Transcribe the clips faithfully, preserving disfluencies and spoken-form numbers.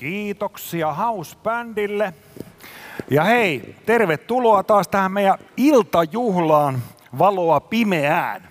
Kiitoksia House-bändille. Ja hei, tervetuloa taas tähän meidän iltajuhlaan Valoa pimeään.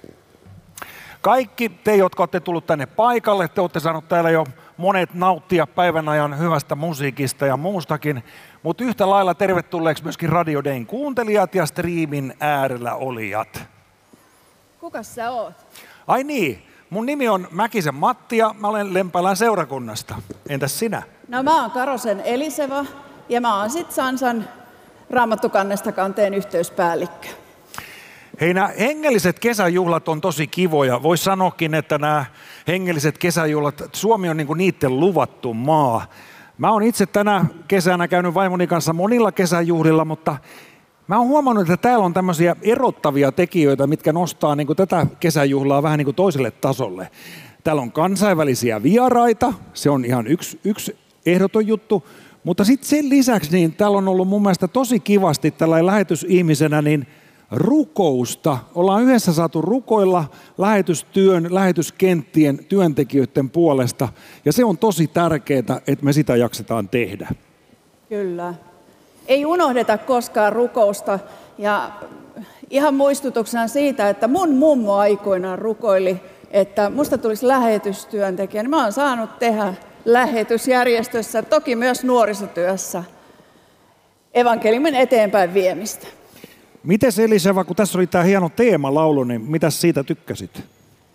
Kaikki te, jotka olette tullut tänne paikalle, te olette saaneet täällä jo monet nauttia päivän ajan hyvästä musiikista ja muustakin, mutta yhtä lailla tervetulleeksi myöskin Radio Dayn kuuntelijat ja striimin äärellä olijat. Kukas sä oot? Ai niin, mun nimi on Mäkisen Matti ja mä olen Lempäälän seurakunnasta. Entäs sinä? No mä oon Karosen Eliseva ja mä oon sit Sansan Raamattukannesta kanteen yhteyspäällikkö. Hei, nämä hengelliset kesäjuhlat on tosi kivoja. Voisi sanoakin, että nämä hengelliset kesäjuhlat, Suomi on niinku niiden luvattu maa. Mä oon itse tänä kesänä käynyt vaimoni kanssa monilla kesäjuhlilla, mutta mä oon huomannut, että täällä on tämmöisiä erottavia tekijöitä, mitkä nostaa niinku tätä kesäjuhlaa vähän niinku toiselle tasolle. Täällä on kansainvälisiä vieraita, se on ihan yksi, yksi ehdoton juttu, mutta sitten sen lisäksi niin täällä on ollut mun mielestä tosi kivasti tällainen lähetysihmisenä niin rukousta. Ollaan yhdessä saatu rukoilla lähetystyön, lähetyskenttien työntekijöiden puolesta ja se on tosi tärkeää, että me sitä jaksetaan tehdä. Kyllä. Ei unohdeta koskaan rukousta ja ihan muistutuksena siitä, että mun mummo aikoinaan rukoili, että musta tulisi lähetystyöntekijä. Mä oon saanut tehdä lähetysjärjestössä, toki myös nuorisotyössä, evankeliumin eteenpäin viemistä. Mites Eliseva, kun tässä oli tämä hieno teemalaulu, niin mitäs siitä tykkäsit?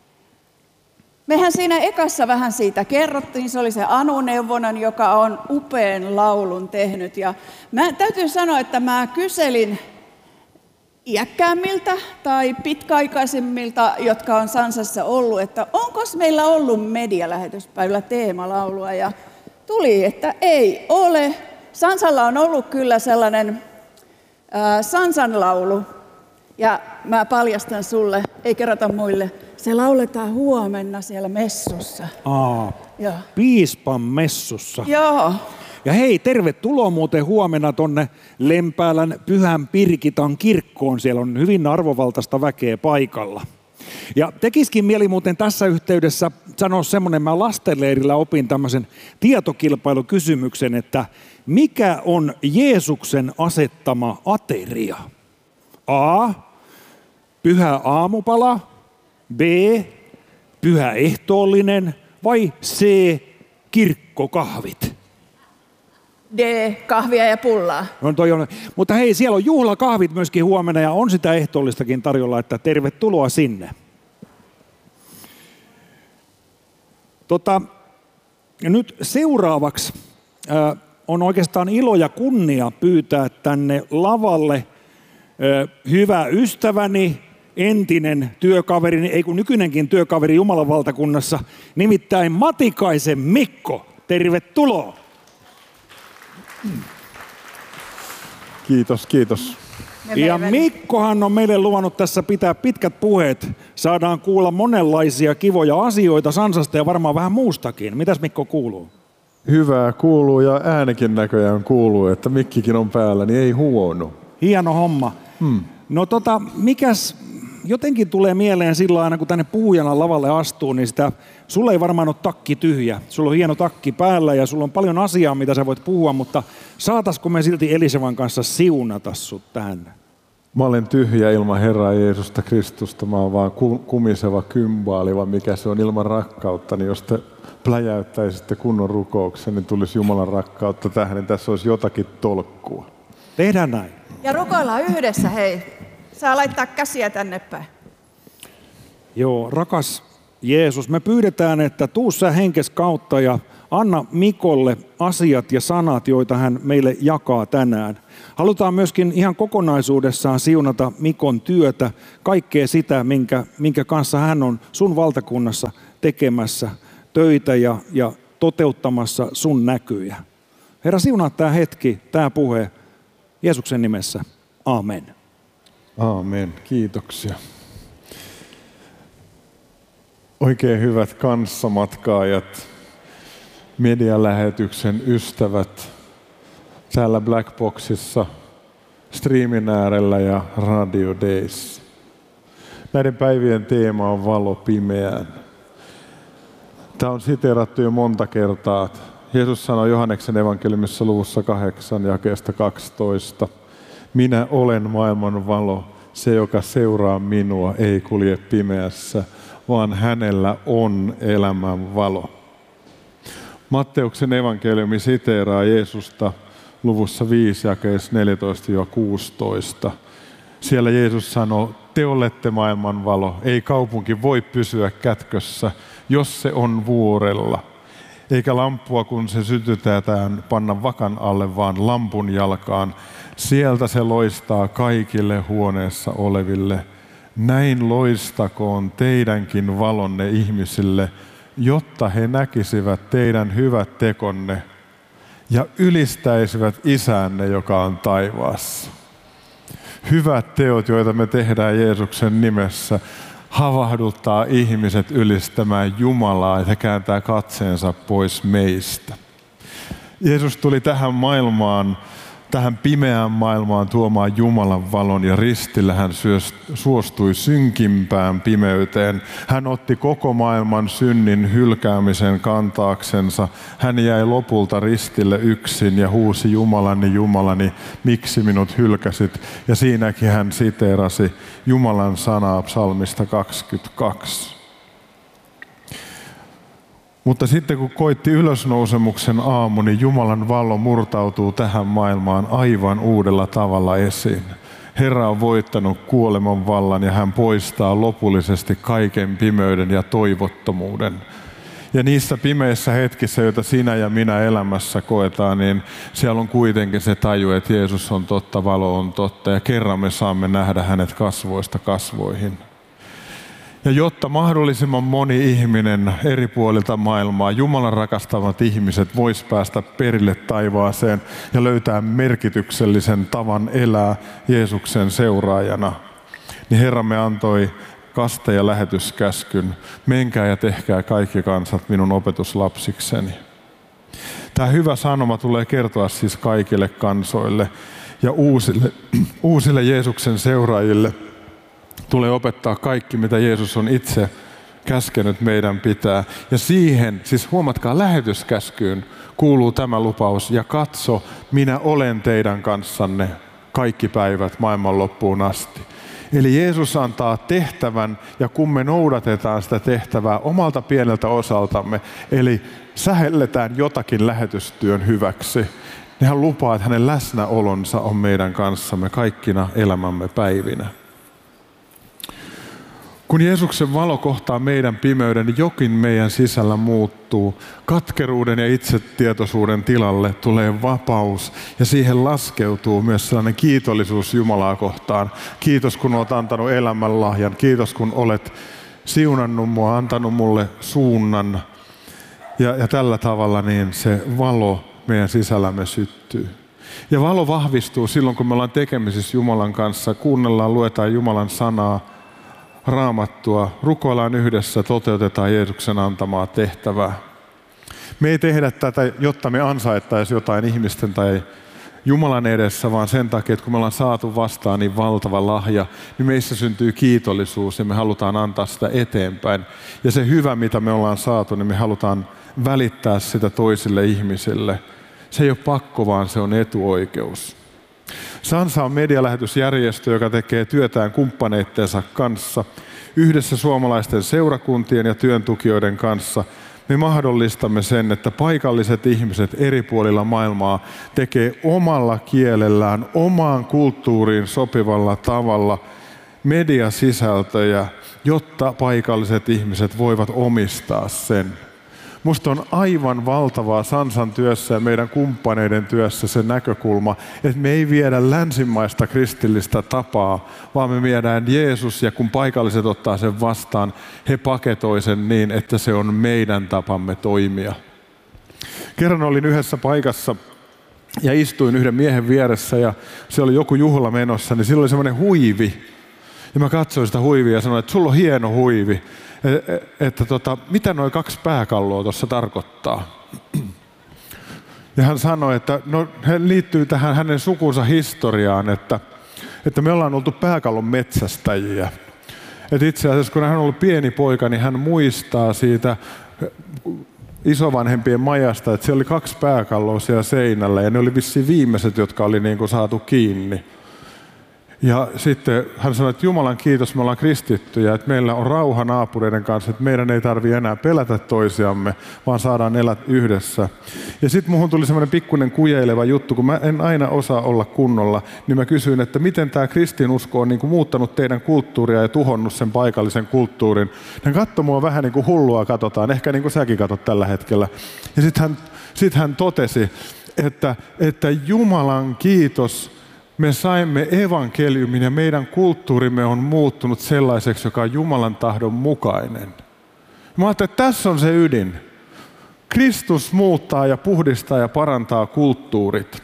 Mehän siinä ekassa vähän siitä kerrottiin, se oli se Anu Neuvonen, joka on upean laulun tehnyt. Ja mä täytyy sanoa, että mä kyselin iäkkäämmiltä tai pitkäaikaisimmilta, jotka on Sansassa ollut, että onko meillä ollut medialähetyspäivillä teemalaulua. Ja tuli, että ei ole. Sansalla on ollut kyllä sellainen äh, Sansan laulu. Ja mä paljastan sulle, ei kerrota muille, se lauletaan huomenna siellä messussa. Aa, Joo. Piispan messussa. Joo. Ja hei, tervetuloa muuten huomenna tonne Lempäälän Pyhän Pirkitan kirkkoon. Siellä on hyvin arvovaltaista väkeä paikalla. Ja tekisikin mieli muuten tässä yhteydessä sanoa semmoinen, mä lastenleirillä opin tämmöisen tietokilpailukysymyksen, että mikä on Jeesuksen asettama ateria? A. Pyhä aamupala, B. Pyhä ehtoollinen vai C. Kirkkokahvit? D. Kahvia ja pullaa. No, toi on. Mutta hei, siellä on juhlakahvit myöskin huomenna ja on sitä ehtoollistakin tarjolla, että tervetuloa sinne. Tota, nyt seuraavaksi äh, on oikeastaan ilo ja kunnia pyytää tänne lavalle äh, hyvä ystäväni, entinen työkaveri, ei kun nykyinenkin työkaveri Jumalan valtakunnassa, nimittäin Matikaisen Mikko. Tervetuloa. Kiitos, kiitos. Ja Mikkohan on meille luvannut tässä pitää pitkät puheet. Saadaan kuulla monenlaisia kivoja asioita Sansasta ja varmaan vähän muustakin. Mitäs Mikko kuuluu? Hyvää kuuluu ja äänikin näköjään kuuluu, että mikkikin on päällä, niin ei huono. Hieno homma. Hmm. No tota, mikäs jotenkin tulee mieleen silloin aina, kun tänne puhujana lavalle astuu, niin sitä, sulla ei varmaan ole takki tyhjä. Sulla on hieno takki päällä ja sulla on paljon asiaa, mitä sä voit puhua, mutta saataisiko me silti Elisevan kanssa siunata sut tähän? Mä olen tyhjä ilman Herraa Jeesusta Kristusta. Mä oon vaan kumiseva kymbaali, vaan mikä se on ilman rakkautta. Niin jos te pläjäyttäisitte kunnon rukouksen, niin tulisi Jumalan rakkautta tähän, niin tässä olisi jotakin tolkkua. Tehdään näin. Ja rukoillaan yhdessä, hei. Saa laittaa käsiä tänne päin. Joo, rakas Jeesus, me pyydetään, että tuu sä henkes kautta ja anna Mikolle asiat ja sanat, joita hän meille jakaa tänään. Halutaan myöskin ihan kokonaisuudessaan siunata Mikon työtä, kaikkea sitä, minkä, minkä kanssa hän on sun valtakunnassa tekemässä töitä ja, ja toteuttamassa sun näkyjä. Herra, siunaa tämä hetki, tämä puhe Jeesuksen nimessä. Amen. Aamen. Kiitoksia. Oikein hyvät kanssamatkaajat, medialähetyksen ystävät täällä Blackboxissa, streamin äärellä ja Radio Days. Näiden päivien teema on valo pimeään. Tämä on siteerattu jo monta kertaa. Jeesus sanoi Johanneksen evankeliumissa luvussa kahdeksan jakeesta kaksitoista. Minä olen maailman valo, se joka seuraa minua ei kulje pimeässä, vaan hänellä on elämän valo. Matteuksen evankeliumi siteeraa Jeesusta luvussa viisi jakeessa neljätoista kuusitoista. Siellä Jeesus sanoo, te olette maailman valo, ei kaupunki voi pysyä kätkössä, jos se on vuorella. Eikä lamppua, kun se sytytetään, panna vakan alle, vaan lampun jalkaan. Sieltä se loistaa kaikille huoneessa oleville. Näin loistakoon teidänkin valonne ihmisille, jotta he näkisivät teidän hyvät tekonne ja ylistäisivät Isänne, joka on taivaassa. Hyvät teot, joita me tehdään Jeesuksen nimessä, havahduttaa ihmiset ylistämään Jumalaa ja kääntää katseensa pois meistä. Jeesus tuli tähän maailmaan, tähän pimeään maailmaan tuomaan Jumalan valon ja ristillä hän suostui synkimpään pimeyteen. Hän otti koko maailman synnin hylkäämisen kantaaksensa. Hän jäi lopulta ristille yksin ja huusi Jumalani, Jumalani, miksi minut hylkäsit? Ja siinäkin hän siteerasi Jumalan sanaa psalmista kaksikymmentäkaksi. Mutta sitten kun koitti ylösnousemuksen aamu, niin Jumalan valo murtautuu tähän maailmaan aivan uudella tavalla esiin. Herra on voittanut kuoleman vallan ja hän poistaa lopullisesti kaiken pimeyden ja toivottomuuden. Ja niissä pimeissä hetkissä, joita sinä ja minä elämässä koetaan, niin siellä on kuitenkin se taju, että Jeesus on totta, valo on totta ja kerran me saamme nähdä hänet kasvoista kasvoihin. Ja jotta mahdollisimman moni ihminen eri puolilta maailmaa, Jumalan rakastavat ihmiset, vois päästä perille taivaaseen ja löytää merkityksellisen tavan elää Jeesuksen seuraajana, niin Herramme antoi kaste- ja lähetyskäskyn, menkää ja tehkää kaikki kansat minun opetuslapsikseni. Tämä hyvä sanoma tulee kertoa siis kaikille kansoille ja uusille, uusille Jeesuksen seuraajille. Tulee opettaa kaikki, mitä Jeesus on itse käskenyt meidän pitää. Ja siihen, siis huomatkaa, lähetyskäskyyn kuuluu tämä lupaus. Ja katso, minä olen teidän kanssanne kaikki päivät maailman loppuun asti. Eli Jeesus antaa tehtävän, ja kun me noudatetaan sitä tehtävää omalta pieneltä osaltamme, eli sähelletään jotakin lähetystyön hyväksi, niin hän lupaa, että hänen läsnäolonsa on meidän kanssamme kaikkina elämämme päivinä. Kun Jeesuksen valo kohtaa meidän pimeyden, niin jokin meidän sisällä muuttuu. Katkeruuden ja itsetietoisuuden tilalle tulee vapaus ja siihen laskeutuu myös sellainen kiitollisuus Jumalaa kohtaan. Kiitos kun olet antanut elämänlahjan, kiitos kun olet siunannut mua, antanut mulle suunnan. Ja, ja tällä tavalla niin se valo meidän sisällämme syttyy. Ja valo vahvistuu silloin, kun me ollaan tekemisissä Jumalan kanssa, kuunnellaan, luetaan Jumalan sanaa, Raamattua, rukoillaan yhdessä, toteutetaan Jeesuksen antamaa tehtävää. Me ei tehdä tätä, jotta me ansaittaisiin jotain ihmisten tai Jumalan edessä, vaan sen takia, että kun me ollaan saatu vastaan niin valtava lahja, niin meissä syntyy kiitollisuus ja me halutaan antaa sitä eteenpäin. Ja se hyvä, mitä me ollaan saatu, niin me halutaan välittää sitä toisille ihmisille. Se ei ole pakko, vaan se on etuoikeus. Sansa on medialähetysjärjestö, joka tekee työtään kumppaneittensa kanssa. Yhdessä suomalaisten seurakuntien ja työntukijoiden kanssa me mahdollistamme sen, että paikalliset ihmiset eri puolilla maailmaa tekee omalla kielellään, omaan kulttuuriin sopivalla tavalla mediasisältöjä, jotta paikalliset ihmiset voivat omistaa sen. Musta on aivan valtavaa Sansan työssä ja meidän kumppaneiden työssä se näkökulma, että me ei viedä länsimaista kristillistä tapaa, vaan me viedään Jeesus ja kun paikalliset ottaa sen vastaan, he paketoi sen niin, että se on meidän tapamme toimia. Kerran olin yhdessä paikassa ja istuin yhden miehen vieressä ja se oli joku juhla menossa, niin sillä oli semmoinen huivi. Ja mä katsoin sitä huivia ja sanoin, että sulla on hieno huivi. Että tota, mitä nuo kaksi pääkalloa tuossa tarkoittaa? Ja hän sanoi, että no, hän liittyy tähän hänen sukunsa historiaan, että, että me ollaan oltu pääkallon metsästäjiä. Että itse asiassa kun hän on ollut pieni poika, niin hän muistaa siitä isovanhempien majasta, että siellä oli kaksi pääkalloa siellä seinällä ja ne oli vissiin viimeiset, jotka oli niin kuin saatu kiinni. Ja sitten hän sanoi, että Jumalan kiitos, me ollaan kristittyjä, että meillä on rauha naapureiden kanssa, että meidän ei tarvitse enää pelätä toisiamme, vaan saadaan elää yhdessä. Ja sitten muhun tuli semmoinen pikkuinen kujeileva juttu, kun mä en aina osaa olla kunnolla, niin mä kysyin, että miten tämä kristinusko on niin kuin muuttanut teidän kulttuuria ja tuhonnut sen paikallisen kulttuurin. Hän katsoi mua vähän niin kuin hullua katsotaan, ehkä niin kuin säkin katsot tällä hetkellä. Ja sitten hän, sit hän totesi, että, että Jumalan kiitos, me saimme evankeliumin ja meidän kulttuurimme on muuttunut sellaiseksi, joka on Jumalan tahdon mukainen. Mä ajattelin, että tässä on se ydin. Kristus muuttaa ja puhdistaa ja parantaa kulttuurit.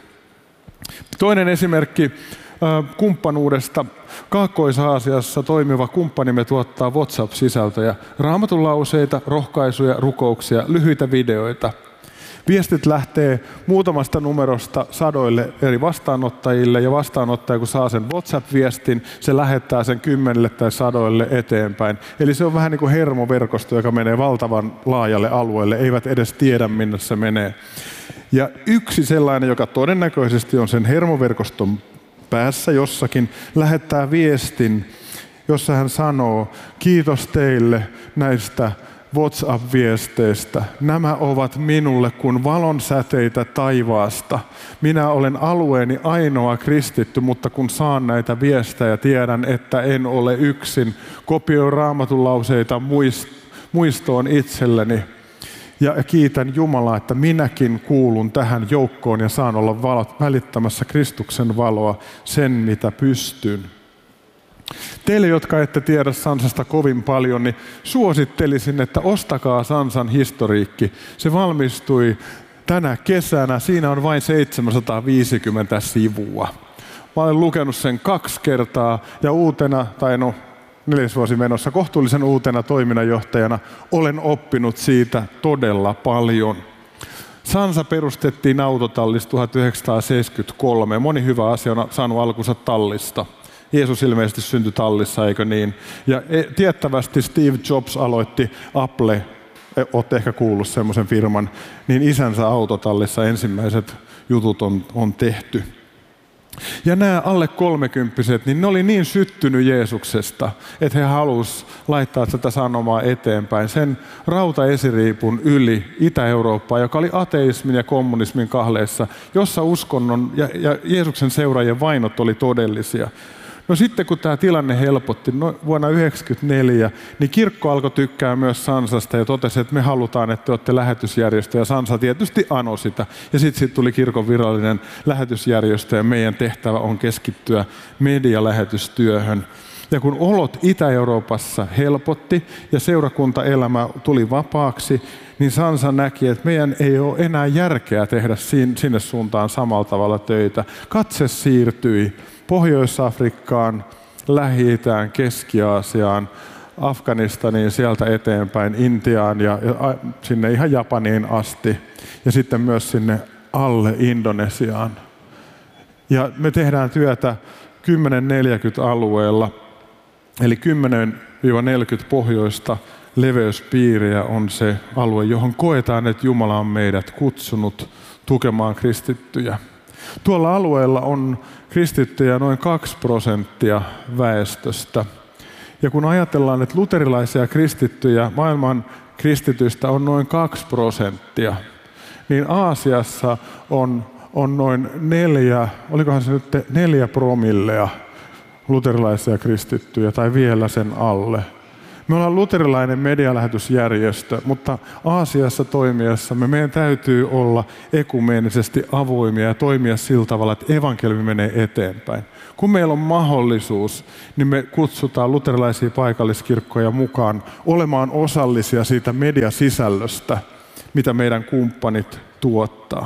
Toinen esimerkki äh, kumppanuudesta. Kaakkois-Aasiassa toimiva kumppanimme tuottaa WhatsApp-sisältöjä, raamatun lauseita, rohkaisuja, rukouksia, lyhyitä videoita. Viestit lähtee muutamasta numerosta sadoille eri vastaanottajille ja vastaanottaja kun saa sen WhatsApp-viestin, se lähettää sen kymmenille tai sadoille eteenpäin. Eli se on vähän niin kuin hermoverkosto, joka menee valtavan laajalle alueelle, eivät edes tiedä minne se menee. Ja yksi sellainen, joka todennäköisesti on sen hermoverkoston päässä jossakin, lähettää viestin, jossa hän sanoo, kiitos teille näistä WhatsApp-viesteistä. Nämä ovat minulle kuin valon säteitä taivaasta. Minä olen alueeni ainoa kristitty, mutta kun saan näitä viestejä, tiedän, että en ole yksin. Kopioin raamatun lauseita muistoon itselleni. Ja kiitän Jumalaa, että minäkin kuulun tähän joukkoon ja saan olla valot, välittämässä Kristuksen valoa sen, mitä pystyn. Teille, jotka ette tiedä Sansasta kovin paljon, niin suosittelisin, että ostakaa Sansan historiikki. Se valmistui tänä kesänä. Siinä on vain seitsemänsataaviisikymmentä sivua. Mä olen lukenut sen kaksi kertaa ja uutena, tai no neljäs vuosi menossa, kohtuullisen uutena toiminnanjohtajana olen oppinut siitä todella paljon. Sansa perustettiin autotallissa tuhatyhdeksänsataaseitsemänkymmentäkolme. Moni hyvä asia on saanut alkunsa tallista. Jeesus ilmeisesti syntyi tallissa, eikö niin? Ja tiettävästi Steve Jobs aloitti Apple, olette ehkä kuullut semmoisen firman, niin isänsä autotallissa ensimmäiset jutut on, on tehty. Ja nämä alle kolmekymppiset, niin ne oli niin syttynyt Jeesuksesta, että he halusivat laittaa tätä sanomaa eteenpäin. Sen rautaesiriipun yli Itä-Eurooppaan, joka oli ateismin ja kommunismin kahleessa, jossa uskonnon ja, ja Jeesuksen seuraajien vainot oli todellisia. No sitten kun tämä tilanne helpotti no, vuonna yhdeksänkymmentäneljä, niin kirkko alkoi tykkää myös Sansasta ja totesi, että me halutaan, että te olette lähetysjärjestö. Ja Sansa tietysti anoi sitä. Ja sitten sit tuli kirkon virallinen lähetysjärjestö ja meidän tehtävä on keskittyä medialähetystyöhön. Ja kun olot Itä-Euroopassa helpotti ja seurakuntaelämä tuli vapaaksi, niin Sansa näki, että meidän ei ole enää järkeä tehdä sinne suuntaan samalla tavalla töitä. Katse siirtyi Pohjois-Afrikkaan, Lähi-Itään, Keski-Aasiaan, Afganistaniin, sieltä eteenpäin, Intiaan ja, ja sinne ihan Japaniin asti ja sitten myös sinne alle Indonesiaan. Ja me tehdään työtä kymmenen neljäkymmentä alueella, eli kymmenen neljäkymmentä pohjoista leveyspiiriä on se alue, johon koetaan, että Jumala on meidät kutsunut tukemaan kristittyjä. Tuolla alueella on kristittyjä noin kaksi prosenttia väestöstä. Ja kun ajatellaan, että luterilaisia kristittyjä maailman kristityistä on noin kaksi prosenttia, niin Aasiassa on, on noin neljä, olikohan se nyt neljä promillea luterilaisia kristittyjä tai vielä sen alle. Me ollaan luterilainen medialähetysjärjestö, mutta Aasiassa toimiessamme meidän täytyy olla ekumeenisesti avoimia ja toimia sillä tavalla, että evankeliumi menee eteenpäin. Kun meillä on mahdollisuus, niin me kutsutaan luterilaisia paikalliskirkkoja mukaan olemaan osallisia siitä mediasisällöstä, mitä meidän kumppanit tuottaa.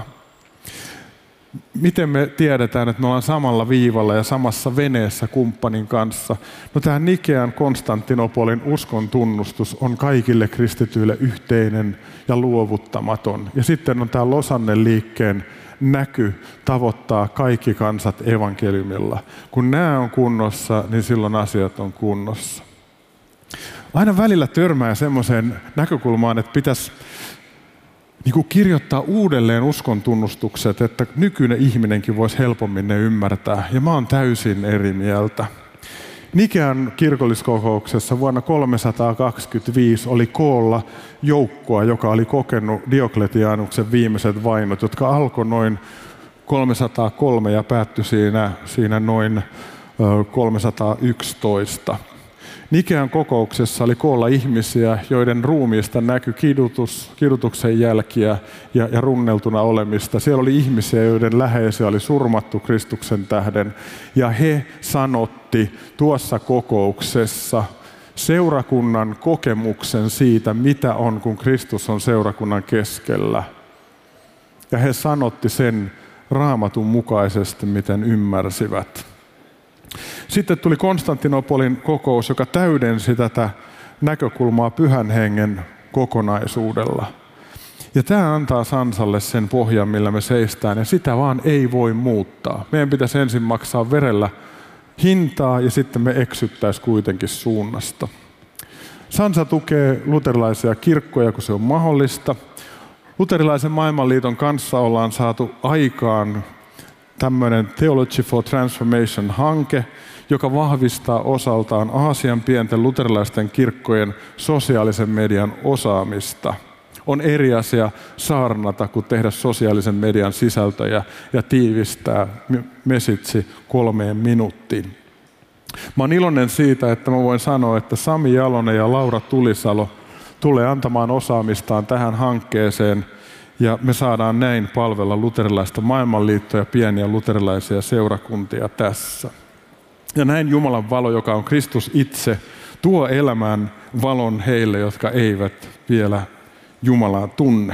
Miten me tiedetään, että me ollaan samalla viivalla ja samassa veneessä kumppanin kanssa? No tämä Nikean Konstantinopolin uskon tunnustus on kaikille kristityille yhteinen ja luovuttamaton. Ja sitten on tämä Losannen liikkeen näky tavoittaa kaikki kansat evankeliumilla. Kun nämä on kunnossa, niin silloin asiat on kunnossa. Aina välillä törmää semmoiseen näkökulmaan, että pitäisi niin kuin kirjoittaa uudelleen uskon tunnustukset, että nykyinen ihminenkin voisi helpommin ne ymmärtää. Ja mä oon täysin eri mieltä. Nikean kirkolliskokouksessa vuonna kolmesataakaksikymmentäviisi oli koolla joukkoa, joka oli kokenut Diokletianuksen viimeiset vainot, jotka alkoi noin kolmesataakolme ja päättyi siinä, siinä noin kolmesataayksitoista. Nikean kokouksessa oli koolla ihmisiä, joiden ruumiista näkyi kidutus, kidutuksen jälkiä ja, ja runneltuna olemista. Siellä oli ihmisiä, joiden läheisiä oli surmattu Kristuksen tähden. Ja he sanotti tuossa kokouksessa seurakunnan kokemuksen siitä, mitä on, kun Kristus on seurakunnan keskellä. Ja he sanotti sen Raamatun mukaisesti, miten ymmärsivät. Sitten tuli Konstantinopolin kokous, joka täydensi tätä näkökulmaa Pyhän Hengen kokonaisuudella. Ja tämä antaa Sansalle sen pohjan, millä me seistään, ja sitä vaan ei voi muuttaa. Meidän pitäisi ensin maksaa verellä hintaa, ja sitten me eksyttäisiin kuitenkin suunnasta. Sansa tukee luterilaisia kirkkoja, kun se on mahdollista. Luterilaisen maailmanliiton kanssa ollaan saatu aikaan tämmöinen Theology for Transformation-hanke, joka vahvistaa osaltaan Aasian pienten luterilaisten kirkkojen sosiaalisen median osaamista. On eri asia saarnata kuin tehdä sosiaalisen median sisältöjä ja tiivistää mesitsi kolmeen minuuttiin. Mä oon iloinen siitä, että mä voin sanoa, että Sami Jalonen ja Laura Tulisalo tulee antamaan osaamistaan tähän hankkeeseen. Ja me saadaan näin palvella luterilaista maailmanliittoa ja pieniä luterilaisia seurakuntia tässä. Ja näin Jumalan valo, joka on Kristus itse, tuo elämään valon heille, jotka eivät vielä Jumalaa tunne.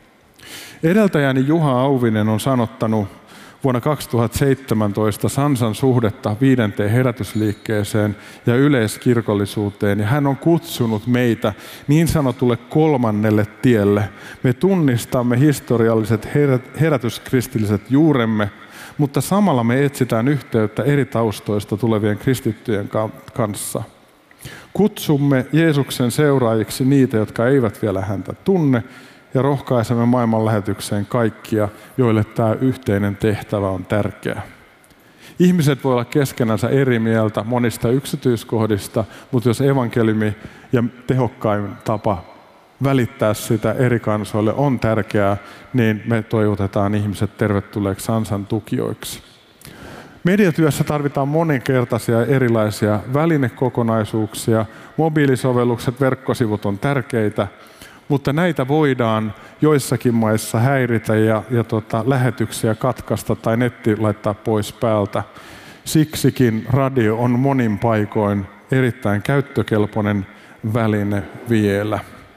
Edeltäjäni Juha Auvinen on sanottanut vuonna kaksituhattaseitsemäntoista Sansan suhdetta viidenteen herätysliikkeeseen ja yleiskirkollisuuteen, ja hän on kutsunut meitä niin sanotulle kolmannelle tielle. Me tunnistamme historialliset herätyskristilliset juuremme, mutta samalla me etsitään yhteyttä eri taustoista tulevien kristittyjen kanssa. Kutsumme Jeesuksen seuraajiksi niitä, jotka eivät vielä häntä tunne, ja rohkaisemme maailman lähetykseen kaikkia, joille tämä yhteinen tehtävä on tärkeä. Ihmiset voi olla keskenänsä eri mieltä monista yksityiskohdista, mutta jos evankeliumi ja tehokkain tapa välittää sitä eri kansoille on tärkeää, niin me toivotetaan ihmiset tervetulleeksi Sansan tukijoiksi. Mediatyössä tarvitaan moninkertaisia erilaisia välinekokonaisuuksia. Mobiilisovellukset, verkkosivut on tärkeitä, mutta näitä voidaan joissakin maissa häiritä ja, ja tota, lähetyksiä katkaista tai netti laittaa pois päältä. Siksikin radio on monin paikoin erittäin käyttökelpoinen väline vielä.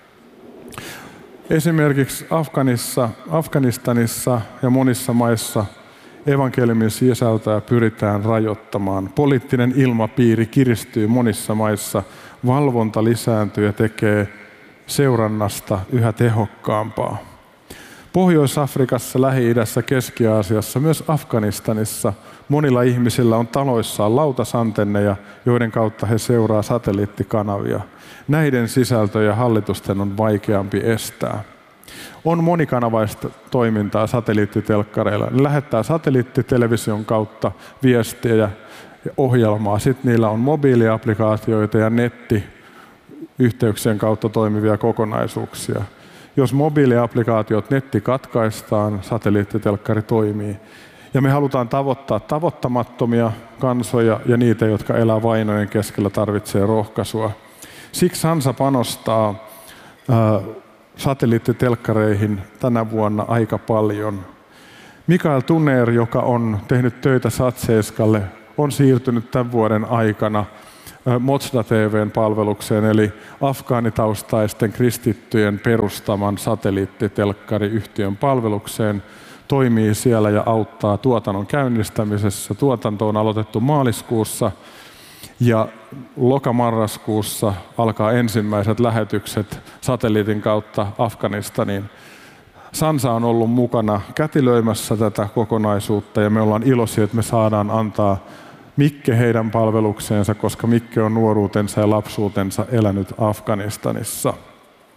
Esimerkiksi Afganissa, Afganistanissa ja monissa maissa evankeliumin sisältöä pyritään rajoittamaan. Poliittinen ilmapiiri kiristyy monissa maissa, valvonta lisääntyy ja tekee seurannasta yhä tehokkaampaa. Pohjois-Afrikassa, Lähi-idässä, Keski-Aasiassa, myös Afganistanissa monilla ihmisillä on taloissaan lautasantenneja, joiden kautta he seuraa satelliittikanavia. Näiden sisältöjä hallitusten on vaikeampi estää. On monikanavaista toimintaa satelliittitelkkareilla. Ne lähettää satelliittitelevision kautta viestiä ja ohjelmaa. Sitten niillä on mobiiliaplikaatioita ja nettiyhteyksien kautta toimivia kokonaisuuksia. Jos mobiiliaplikaatiot netti katkaistaan, satelliittitelkkari toimii. Ja me halutaan tavoittaa tavoittamattomia kansoja ja niitä, jotka elää vainojen keskellä, tarvitsee rohkaisua. Siksi Sansa panostaa ää, satelliittitelkkareihin tänä vuonna aika paljon. Mikael Tunner, joka on tehnyt töitä Satseiskalle, on siirtynyt tämän vuoden aikana Motsda T V:n palvelukseen, eli afgaanitaustaisten kristittyjen perustaman satelliittitelkkariyhtiön palvelukseen. Toimii siellä ja auttaa tuotannon käynnistämisessä. Tuotanto on aloitettu maaliskuussa ja lokamarraskuussa alkaa ensimmäiset lähetykset satelliitin kautta Afganistaniin. Sansa on ollut mukana kätilöimässä tätä kokonaisuutta ja me ollaan iloisia, että me saadaan antaa Mikke heidän palvelukseensa, koska Mikke on nuoruutensa ja lapsuutensa elänyt Afganistanissa.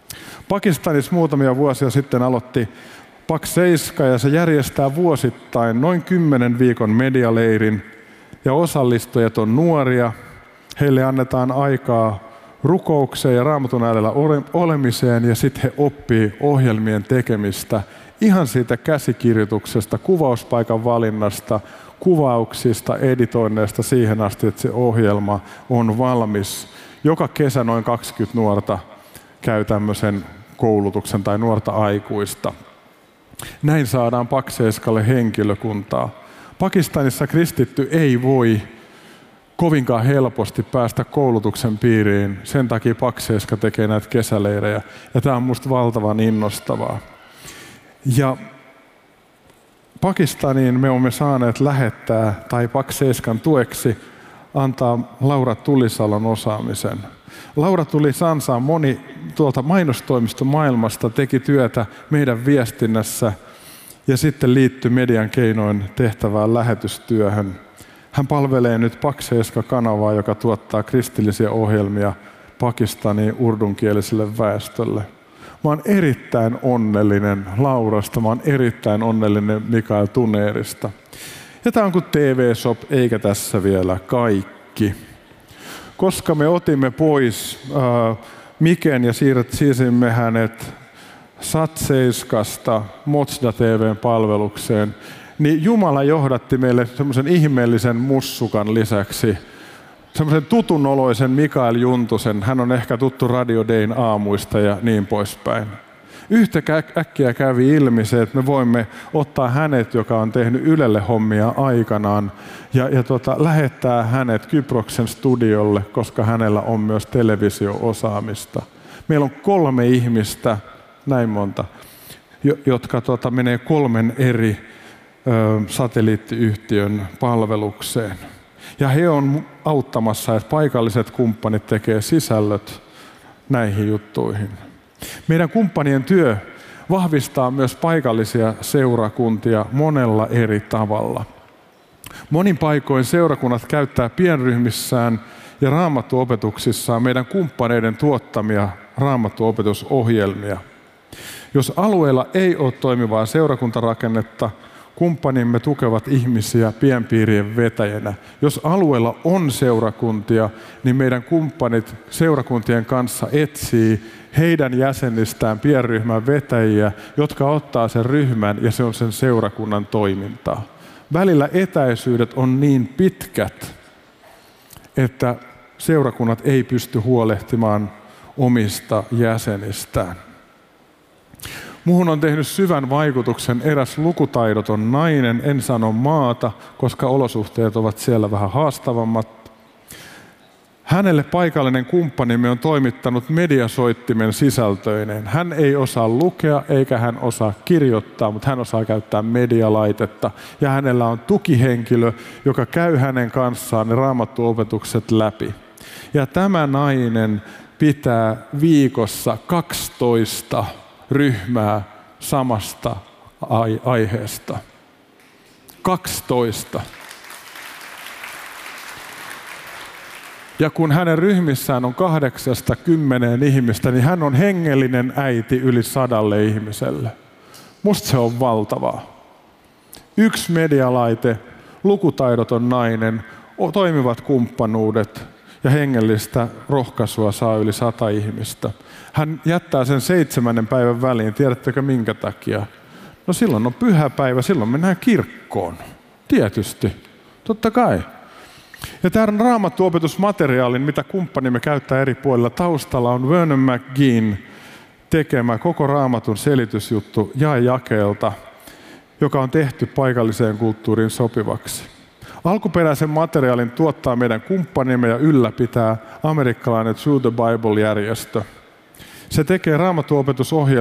Pakistanissa muutamia vuosia sitten aloitti Pak Seiska ja se järjestää vuosittain noin kymmenen viikon medialeirin ja osallistujat on nuoria. Heille annetaan aikaa rukoukseen ja Raamatun äärellä olemiseen ja sitten he oppii ohjelmien tekemistä ihan siitä käsikirjoituksesta, kuvauspaikan valinnasta, kuvauksista, editoinneista siihen asti, että se ohjelma on valmis. Joka kesä noin kaksikymmentä nuorta käy tämmöisen koulutuksen tai nuorta aikuista. Näin saadaan Pak Seiskalle henkilökuntaa. Pakistanissa kristitty ei voi kovinkaan helposti päästä koulutuksen piiriin. Sen takia Pak Seiska tekee näitä kesäleirejä. Ja tämä on musta valtavan innostavaa. Ja Pakistaniin me olemme saaneet lähettää, tai Pak Seiskan tueksi, antaa Laura Tulisalon osaamisen. Laura Tulisansa, moni tuolta mainostoimistomaailmasta teki työtä meidän viestinnässä ja sitten liittyi median keinoin tehtävään lähetystyöhön. Hän palvelee nyt Pak Seiska-kanavaa, joka tuottaa kristillisiä ohjelmia Pakistanin urdunkieliselle väestölle. Mä oon erittäin onnellinen Laurasta, mä oon erittäin onnellinen Mikael Tuneerista. Ja tää on kuin T V-shop, eikä tässä vielä kaikki. Koska me otimme pois äh, Miken ja siirsimme hänet Satseiskasta Motsda T V:n palvelukseen, niin Jumala johdatti meille semmoisen ihmeellisen mussukan lisäksi semmoisen tutunoloisen Mikael Juntusen. Hän on ehkä tuttu Radio Dayn aamuista ja niin poispäin. Yhtä äkkiä kävi ilmi se, että me voimme ottaa hänet, joka on tehnyt Ylelle hommia aikanaan, ja, ja tota, lähettää hänet Kyproksen studiolle, koska hänellä on myös televisio-osaamista. Meillä on kolme ihmistä, näin monta, jotka tota, menee kolmen eri ö, satelliittiyhtiön palvelukseen. Ja he on auttamassa, että paikalliset kumppanit tekee sisällöt näihin juttuihin. Meidän kumppanien työ vahvistaa myös paikallisia seurakuntia monella eri tavalla. Monin paikoin seurakunnat käyttää pienryhmissään ja raamattuopetuksissaan meidän kumppaneiden tuottamia raamattuopetusohjelmia. Jos alueella ei ole toimivaa seurakuntarakennetta, kumppanimme tukevat ihmisiä pienpiirien vetäjänä. Jos alueella on seurakuntia, niin meidän kumppanit seurakuntien kanssa etsii heidän jäsenistään pienryhmän vetäjiä, jotka ottaa sen ryhmän ja se on sen seurakunnan toimintaa. Välillä etäisyydet on niin pitkät, että seurakunnat ei pysty huolehtimaan omista jäsenistään. Muuhun on tehnyt syvän vaikutuksen eräs lukutaidoton nainen, en sano maata, koska olosuhteet ovat siellä vähän haastavammat. Hänelle paikallinen kumppanimme on toimittanut mediasoittimen sisältöineen. Hän ei osaa lukea eikä hän osaa kirjoittaa, mutta hän osaa käyttää medialaitetta. Ja hänellä on tukihenkilö, joka käy hänen kanssaan ne raamattuopetukset läpi. Ja tämä nainen pitää viikossa kaksitoista ryhmää samasta aiheesta. kaksitoista. Ja kun hänen ryhmissään on kahdeksasta kymmeneen ihmistä, niin hän on hengellinen äiti yli sadalle ihmiselle. Musta se on valtavaa. Yksi medialaite, lukutaidoton nainen, toimivat kumppanuudet ja hengellistä rohkaisua saa yli sata ihmistä. Hän jättää sen seitsemännen päivän väliin. Tiedättekö minkä takia? No silloin on pyhäpäivä, silloin mennään kirkkoon. Tietysti. Totta kai. Ja tämän raamattuopetusmateriaalin, mitä kumppanimme käyttää eri puolilla taustalla, on Vernon McGee'n tekemä koko raamatun selitysjuttu jae jakeelta, joka on tehty paikalliseen kulttuuriin sopivaksi. Alkuperäisen materiaalin tuottaa meidän kumppanimme ja ylläpitää amerikkalainen Through the Bible-järjestö. Se tekee raamattuopetusohjelmia